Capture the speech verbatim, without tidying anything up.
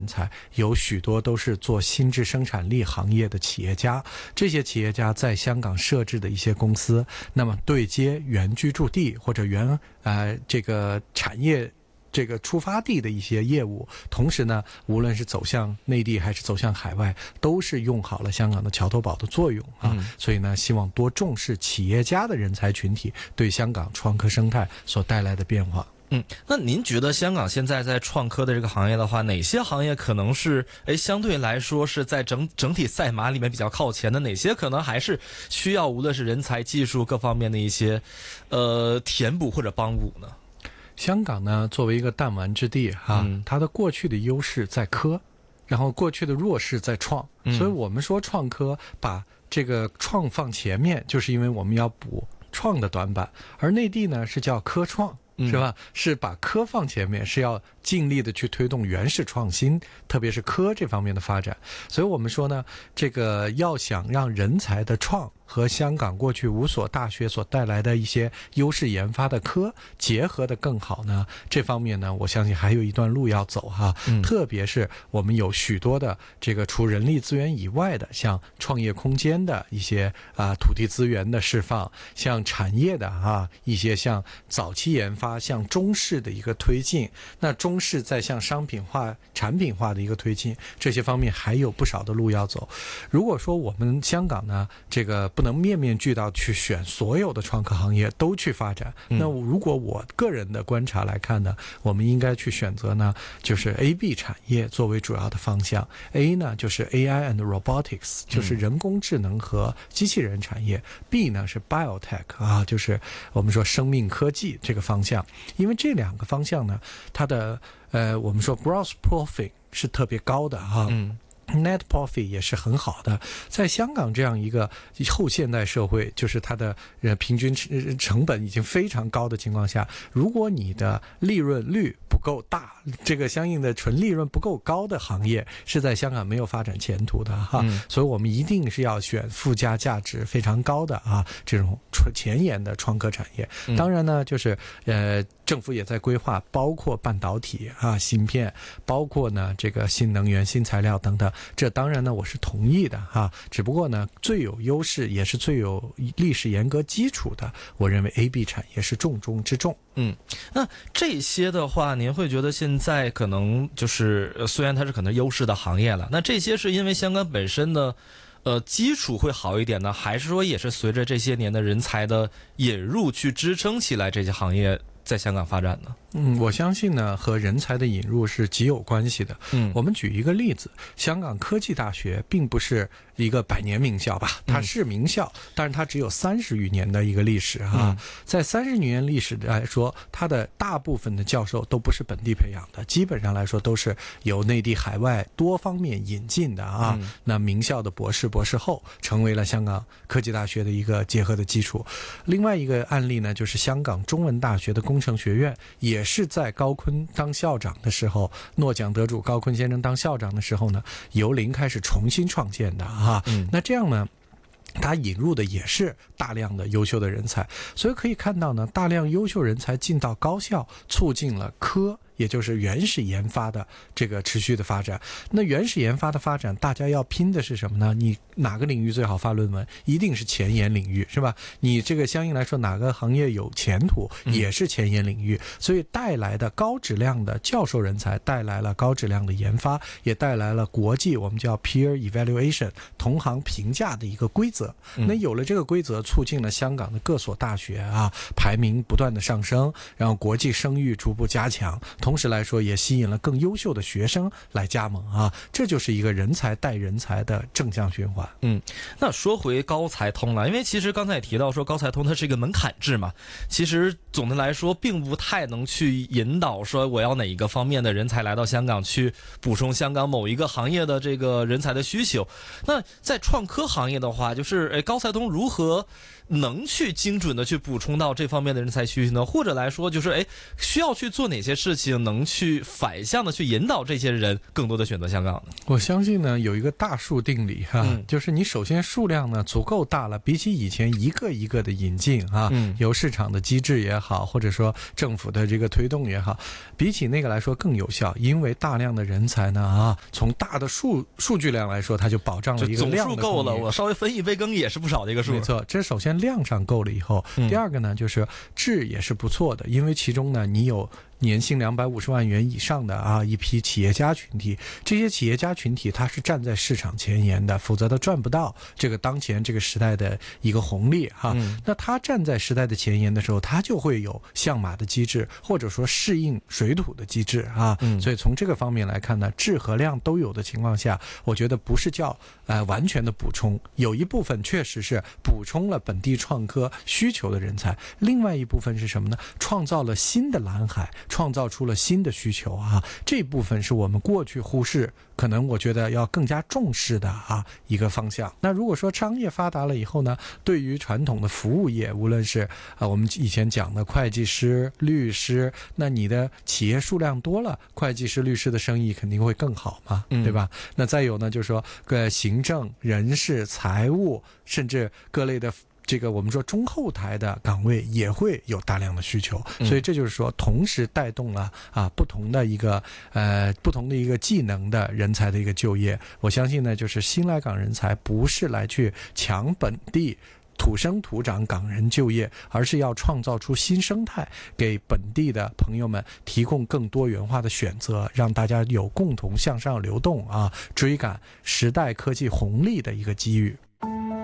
人才有许多都是做新质生产力行业的企业家，这些企业家在香港设置的一些公司，那么对接原居住地或者原呃这个产业这个出发地的一些业务，同时呢，无论是走向内地还是走向海外，都是用好了香港的桥头堡的作用啊。嗯、所以呢，希望多重视企业家的人才群体对香港创科生态所带来的变化。 嗯，那您觉得香港现在在创科的这个行业的话，哪些行业可能是诶相对来说是在整整体赛马里面比较靠前的？哪些可能还是需要无论是人才、技术各方面的一些呃填补或者帮补呢？ 香港呢，作为一个弹丸之地哈、啊嗯，它的过去的优势在科，然后过去的弱势在创，嗯、所以我们说创科把这个创放前面，就是因为我们要补创的短板，而内地呢是叫科创。是吧？是把科放前面，是要尽力的去推动原始创新，特别是科这方面的发展。所以我们说呢，这个要想让人才的创和香港过去五所大学所带来的一些优势研发的科结合的更好呢，这方面呢，我相信还有一段路要走哈。嗯、特别是我们有许多的这个除人力资源以外的，像创业空间的一些啊、呃、土地资源的释放，像产业的啊一些像早期研发。向中式的一个推进，那中式再向商品化、产品化的一个推进，这些方面还有不少的路要走。如果说我们香港呢，这个不能面面俱到去选所有的创科行业都去发展，嗯、那如果我个人的观察来看呢，我们应该去选择呢，就是 A B 产业作为主要的方向。A 呢就是 A I and Robotics， 就是人工智能和机器人产业。嗯、B 呢是 Biotech 啊，就是我们说生命科技这个方向。因为这两个方向呢，它的呃，我们说 gross profit 是特别高的哈、啊。嗯Net profit 也是很好的，在香港这样一个后现代社会，就是它的呃平均成本已经非常高的情况下，如果你的利润率不够大，这个相应的纯利润不够高的行业，是在香港没有发展前途的哈。嗯、所以我们一定是要选附加价值非常高的啊这种前沿的创科产业。嗯、当然呢，就是呃政府也在规划，包括半导体啊、芯片，包括呢这个新能源、新材料等等。这当然呢，我是同意的哈。只不过呢，最有优势也是最有历史严格基础的，我认为 A B 产业是重中之重。 嗯，那这些的话，您会觉得现在可能就是虽然它是可能优势的行业了，那这些是因为香港本身的呃基础会好一点呢，还是说也是随着这些年的人才的引入去支撑起来这些行业在香港发展呢？ 嗯，我相信呢，和人才的引入是极有关系的。嗯，我们举一个例子，香港科技大学并不是一个百年名校吧，它是名校，嗯、但是它只有三十余年的一个历史哈、啊。嗯、在三十余年历史来说，它的大部分的教授都不是本地培养的，基本上来说都是由内地、海外多方面引进的啊。嗯、那名校的博士、博士后成为了香港科技大学的一个结合的基础。另外一个案例呢，就是香港中文大学的工程学院也。也是在高锟当校长的时候，诺奖得主高锟先生当校长的时候呢，由零开始重新创建的啊。嗯、那这样呢，他引入的也是大量的优秀的人才，所以可以看到呢，大量优秀人才进到高校，促进了科。也就是原始研发的这个持续的发展。那原始研发的发展，大家要拼的是什么呢？你哪个领域最好发论文？一定是前沿领域，是吧？你这个相应来说，哪个行业有前途，也是前沿领域。嗯、所以带来的高质量的教授人才，带来了高质量的研发，也带来了国际我们叫 peer evaluation 同行评价的一个规则。嗯、那有了这个规则，促进了香港的各所大学啊排名不断的上升，然后国际声誉逐步加强。同时来说，也吸引了更优秀的学生来加盟啊，这就是一个人才带人才的正向循环。 嗯，那说回高才通了，因为其实刚才也提到说高才通它是一个门槛制嘛，其实总的来说并不太能去引导说我要哪一个方面的人才来到香港去补充香港某一个行业的这个人才的需求。那在创科行业的话，就是诶高才通如何能去精准的去补充到这方面的人才需求呢？或者来说就是诶需要去做哪些事情情能去反向的去引导这些人更多的选择香港呢？ 我相信呢，有一个大数定理哈、啊嗯， 就是你首先数量呢足够大了，比起以前一个一个的引进啊， 嗯、 由市场的机制也好，或者说政府的这个推动也好，比起那个来说更有效，因为大量的人才呢啊，从大的数数据量来说，它就保障了一个量的总数够了，我稍微分一杯羹也是不少的一个数。 没错，这首先量上够了以后， 嗯、 第二个呢就是质也是不错的，因为其中呢你有年薪两百五十万元以上的啊一批企业家群体，这些企业家群体它是站在市场前沿的，否则他赚不到这个当前这个时代的一个红利哈、 嗯。 那他站在时代的前沿的时候，他就会有相马的机制，或者说适应水土的机制啊。 嗯、 所以从这个方面来看呢，质和量都有的情况下，我觉得不是叫呃完全的补充，有一部分确实是补充了本地创科需求的人才，另外一部分是什么呢？创造了新的蓝海。创造出了新的需求啊，这部分是我们过去忽视，可能我觉得要更加重视的啊一个方向。那如果说商业发达了以后呢，对于传统的服务业，无论是啊我们以前讲的会计师、律师，那你的企业数量多了，会计师、律师的生意肯定会更好嘛， 嗯、 对吧？那再有呢，就是说个行政、人事、财务，甚至各类的。这个我们说中后台的岗位也会有大量的需求，所以这就是说同时带动了啊不同的一个呃不同的一个技能的人才的一个就业。我相信呢，就是新来港人才不是来去抢本地土生土长港人就业，而是要创造出新生态，给本地的朋友们提供更多元化的选择，让大家有共同向上流动啊，追赶时代科技红利的一个机遇。